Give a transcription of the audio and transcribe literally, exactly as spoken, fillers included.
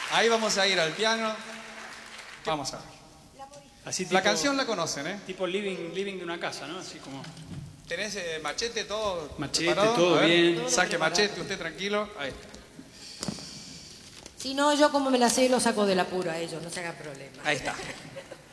Ahí vamos a ir al piano. Vamos a ver. Así La tipo- canción la conocen, ¿eh? Tipo living, living de una casa, ¿no? Así como... ¿Tenés eh, machete, todo Machete, preparado? todo A ver, bien. Saque Todo preparado. machete, usted tranquilo. Ahí. Si no, yo como me la sé, lo saco del apuro a ellos, no se haga problema. Ahí está.